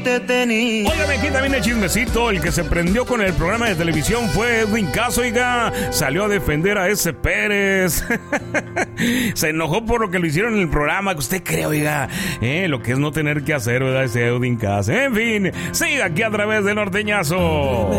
Óigame, aquí también el chismecito. El que se prendió con el programa de televisión fue Edwin Cass, oiga. Salió a defender a ese Pérez. Se enojó por lo que lo hicieron en el programa. Que usted cree, oiga, lo que es no tener que hacer, ¿verdad? Ese Edwin Cass. En fin, siga aquí a través de Norteñazo.